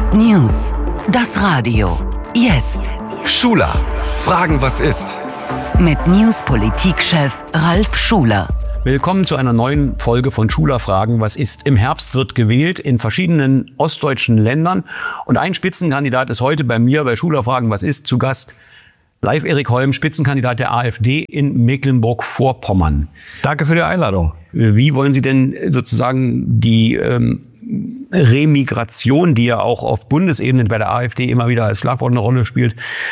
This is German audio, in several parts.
News. Das Radio. Jetzt. Schuler. Fragen, was ist? Mit News-Politikchef Ralf Schuler. Willkommen zu einer neuen Folge von Schuler Fragen, was ist? Im Herbst wird gewählt in verschiedenen ostdeutschen Ländern. Und ein Spitzenkandidat ist heute bei mir bei Schuler Fragen, was ist? Zu Gast live Erik Holm, Spitzenkandidat der AfD in Mecklenburg-Vorpommern. Danke für die Einladung. Wie wollen Sie denn sozusagen die Remigration, die ja auch auf Bundesebene bei der AfD immer wieder als Schlagwort eine Rolle spielt,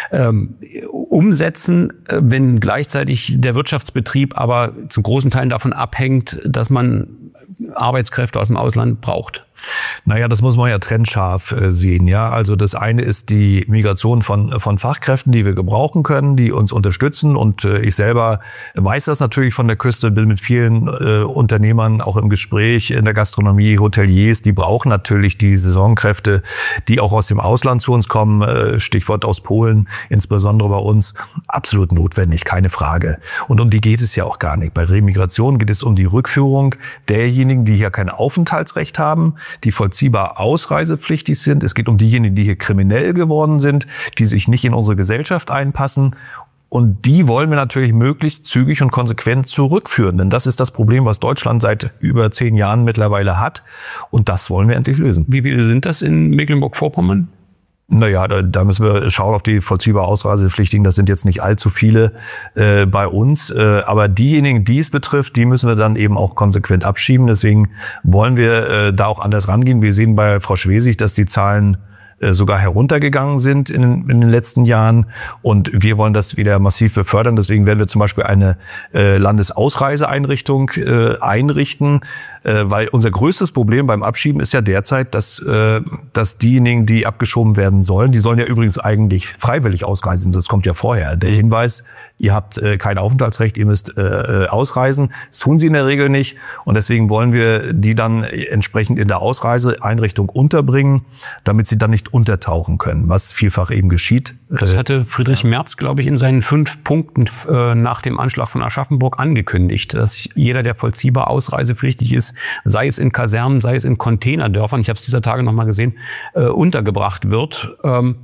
umsetzen, wenn gleichzeitig der Wirtschaftsbetrieb aber zu großen Teilen davon abhängt, dass man Arbeitskräfte aus dem Ausland braucht? Naja, das muss man ja trennscharf sehen. Ja, also das eine ist die Migration von Fachkräften, die wir gebrauchen können, die uns unterstützen. Und ich selber weiß das natürlich von der Küste, bin mit vielen Unternehmern auch im Gespräch in der Gastronomie, Hoteliers. Die brauchen natürlich die Saisonkräfte, die auch aus dem Ausland zu uns kommen. Stichwort aus Polen, insbesondere bei uns. Absolut notwendig, keine Frage. Und um die geht es ja auch gar nicht. Bei Remigration geht es um die Rückführung derjenigen, die hier kein Aufenthaltsrecht haben, die vollziehbar ausreisepflichtig sind. Es geht um diejenigen, die hier kriminell geworden sind, die sich nicht in unsere Gesellschaft einpassen. Und die wollen wir natürlich möglichst zügig und konsequent zurückführen. Denn das ist das Problem, was Deutschland seit über 10 Jahren mittlerweile hat. Und das wollen wir endlich lösen. Wie viele sind das in Mecklenburg-Vorpommern? Naja, da müssen wir schauen auf die vollziehbar Ausreisepflichtigen. Das sind jetzt nicht allzu viele bei uns. Aber diejenigen, die es betrifft, die müssen wir dann eben auch konsequent abschieben. Deswegen wollen wir da auch anders rangehen. Wir sehen bei Frau Schwesig, dass die Zahlen sogar heruntergegangen sind in den letzten Jahren. Und wir wollen das wieder massiv befördern. Deswegen werden wir zum Beispiel eine Landesausreiseeinrichtung einrichten. Weil unser größtes Problem beim Abschieben ist ja derzeit, dass diejenigen, die abgeschoben werden sollen, die sollen ja übrigens eigentlich freiwillig ausreisen. Das kommt ja vorher. Der Hinweis, ihr habt kein Aufenthaltsrecht, ihr müsst ausreisen. Das tun sie in der Regel nicht. Und deswegen wollen wir die dann entsprechend in der Ausreiseeinrichtung unterbringen, damit sie dann nicht untertauchen können, was vielfach eben geschieht. Das hatte Friedrich Merz, glaube ich, in seinen 5 Punkten nach dem Anschlag von Aschaffenburg angekündigt, dass jeder, der vollziehbar ausreisepflichtig ist, sei es in Kasernen, sei es in Containerdörfern, ich habe es dieser Tage noch mal gesehen, untergebracht wird,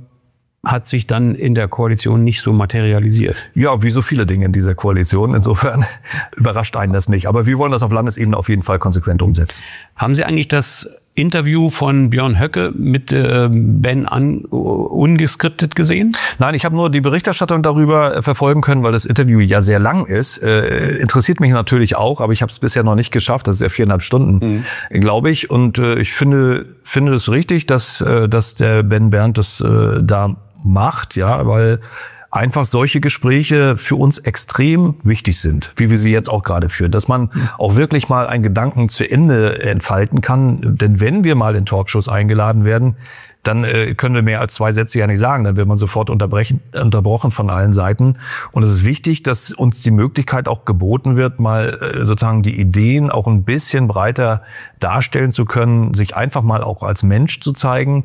hat sich dann in der Koalition nicht so materialisiert. Ja, wie so viele Dinge in dieser Koalition. Insofern überrascht einen das nicht. Aber wir wollen das auf Landesebene auf jeden Fall konsequent umsetzen. Haben Sie eigentlich das Interview von Björn Höcke mit Ben ungeskriptet gesehen? Nein, ich habe nur die Berichterstattung darüber verfolgen können, weil das Interview ja sehr lang ist. Interessiert mich natürlich auch, aber ich habe es bisher noch nicht geschafft. Das ist ja 4,5 Stunden, glaube ich. Und ich finde es richtig, dass der Ben Berndt das da macht, ja, weil einfach solche Gespräche für uns extrem wichtig sind, wie wir sie jetzt auch gerade führen, dass man auch wirklich mal einen Gedanken zu Ende entfalten kann. Denn wenn wir mal in Talkshows eingeladen werden, dann können wir mehr als 2 Sätze ja nicht sagen. Dann wird man sofort unterbrochen von allen Seiten. Und es ist wichtig, dass uns die Möglichkeit auch geboten wird, mal sozusagen die Ideen auch ein bisschen breiter darstellen zu können, sich einfach mal auch als Mensch zu zeigen,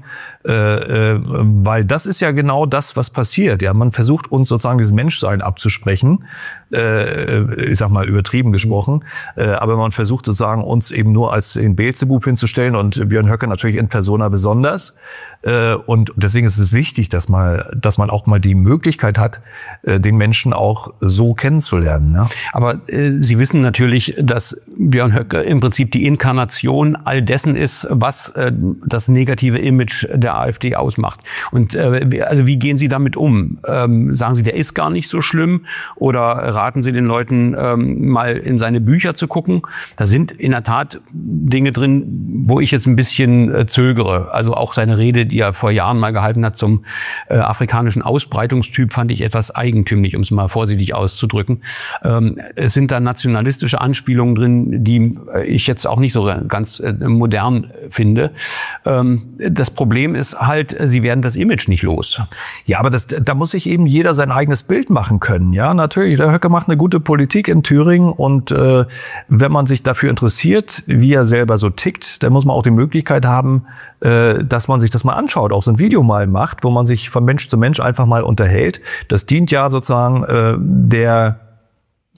weil das ist ja genau das, was passiert. Ja, man versucht uns sozusagen dieses Menschsein abzusprechen, ich sag mal übertrieben gesprochen, aber man versucht sozusagen uns eben nur als den Beelzebub hinzustellen und Björn Höcke natürlich in persona besonders. Und deswegen ist es wichtig, dass man auch mal die Möglichkeit hat, den Menschen auch so kennenzulernen. Ja? Aber Sie wissen natürlich, dass Björn Höcke im Prinzip die Inkarnation all dessen ist, was das negative Image der AfD ausmacht. Und also wie gehen Sie damit um? Sagen Sie, der ist gar nicht so schlimm? Oder raten Sie den Leuten, mal in seine Bücher zu gucken? Da sind in der Tat Dinge drin, wo ich jetzt ein bisschen zögere. Also auch seine Rede, die er vor Jahren mal gehalten hat zum afrikanischen Ausbreitungstyp, fand ich etwas eigentümlich, um es mal vorsichtig auszudrücken. Es sind da nationalistische Anspielungen drin, die ich jetzt auch nicht so ganz modern finde. Das Problem ist halt, sie werden das Image nicht los. Ja, aber da muss sich eben jeder sein eigenes Bild machen können. Ja, natürlich, der Höcke macht eine gute Politik in Thüringen und wenn man sich dafür interessiert, wie er selber so tickt, dann muss man auch die Möglichkeit haben, dass man sich das mal anschaut, auch so ein Video mal macht, wo man sich von Mensch zu Mensch einfach mal unterhält. Das dient ja sozusagen der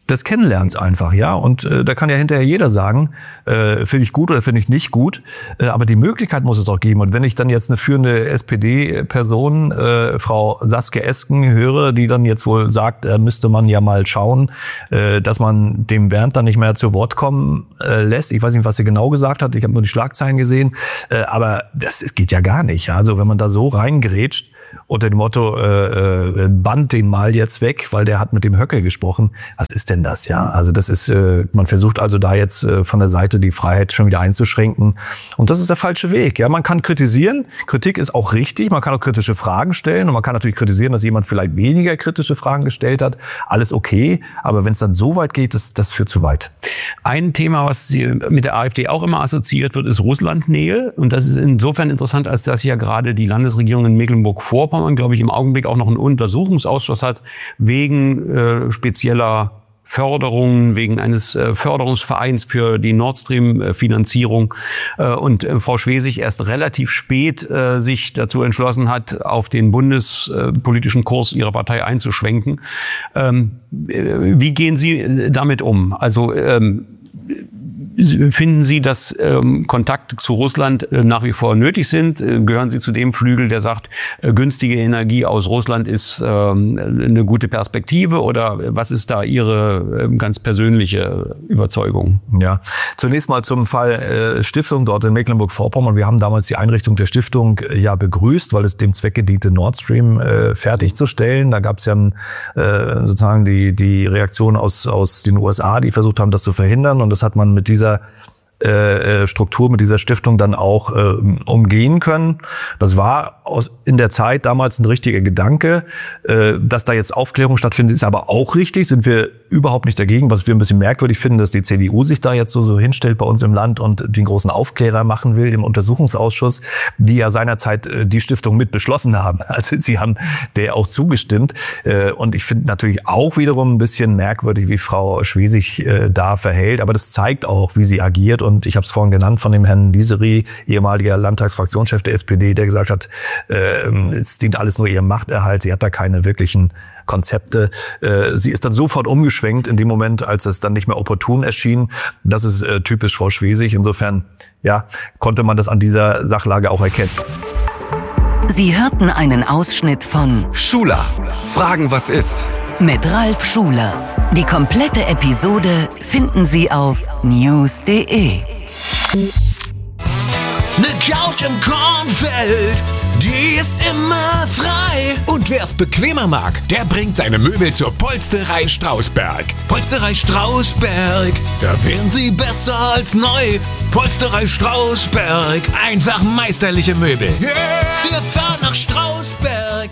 des Kennenlernens einfach, ja. Und da kann ja hinterher jeder sagen, finde ich gut oder finde ich nicht gut. Aber die Möglichkeit muss es auch geben. Und wenn ich dann jetzt eine führende SPD-Person, Frau Saskia Esken, höre, die dann jetzt wohl sagt, müsste man ja mal schauen, dass man dem Bernd dann nicht mehr zu Wort kommen lässt. Ich weiß nicht, was sie genau gesagt hat. Ich habe nur die Schlagzeilen gesehen. Aber das geht ja gar nicht. Also wenn man da so reingrätscht, unter dem Motto, band den mal jetzt weg, weil der hat mit dem Höcke gesprochen. Was ist denn das, ja? Also das ist, man versucht also da jetzt von der Seite die Freiheit schon wieder einzuschränken. Und das ist der falsche Weg, ja? Man kann kritisieren. Kritik ist auch richtig. Man kann auch kritische Fragen stellen. Und man kann natürlich kritisieren, dass jemand vielleicht weniger kritische Fragen gestellt hat. Alles okay. Aber wenn es dann so weit geht, das führt zu weit. Ein Thema, was mit der AfD auch immer assoziiert wird, ist Russlandnähe. Und das ist insofern interessant, als dass ja gerade die Landesregierung in Mecklenburg-Vorpommern, glaube ich, im Augenblick auch noch einen Untersuchungsausschuss hat, wegen spezieller Förderungen, wegen eines Förderungsvereins für die Nord Stream-Finanzierung. Und Frau Schwesig erst relativ spät sich dazu entschlossen hat, auf den bundespolitischen Kurs ihrer Partei einzuschwenken. Wie gehen Sie damit um? Also finden Sie, dass Kontakte zu Russland nach wie vor nötig sind? Gehören Sie zu dem Flügel, der sagt, günstige Energie aus Russland ist eine gute Perspektive? Oder was ist da Ihre ganz persönliche Überzeugung? Ja, zunächst mal zum Fall Stiftung dort in Mecklenburg-Vorpommern. Wir haben damals die Einrichtung der Stiftung ja begrüßt, weil es dem Zwecke diente, Nord Stream fertigzustellen. Da gab es ja sozusagen die Reaktion aus den USA, die versucht haben, das zu verhindern. Und das hat man mit dieser Struktur, mit dieser Stiftung dann auch umgehen können. Das war in der Zeit damals ein richtiger Gedanke. Dass da jetzt Aufklärung stattfindet, ist aber auch richtig, sind wir überhaupt nicht dagegen. Was wir ein bisschen merkwürdig finden, dass die CDU sich da jetzt so hinstellt bei uns im Land und den großen Aufklärer machen will im Untersuchungsausschuss, die ja seinerzeit die Stiftung mit beschlossen haben. Also sie haben der auch zugestimmt. Und ich finde natürlich auch wiederum ein bisschen merkwürdig, wie Frau Schwesig da verhält. Aber das zeigt auch, wie sie agiert. Und ich habe es vorhin genannt von dem Herrn Lisery, ehemaliger Landtagsfraktionschef der SPD, der gesagt hat, es dient alles nur ihrem Machterhalt. Sie hat da keine wirklichen Konzepte. Sie ist dann sofort umgeschwenkt in dem Moment, als es dann nicht mehr opportun erschien. Das ist typisch Frau Schwesig. Insofern, ja, konnte man das an dieser Sachlage auch erkennen. Sie hörten einen Ausschnitt von Schuler. Fragen, was ist? Mit Ralf Schuler. Die komplette Episode finden Sie auf news.de. Ne Couch im Kornfeld, die ist immer frei. Und wer's bequemer mag, der bringt seine Möbel zur Polsterei Strausberg. Polsterei Strausberg, da wären sie besser als neu. Polsterei Strausberg, einfach meisterliche Möbel. Yeah. Wir fahren nach Strausberg.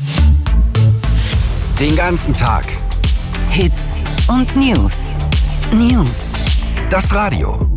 Den ganzen Tag. Hits und News. News. Das Radio.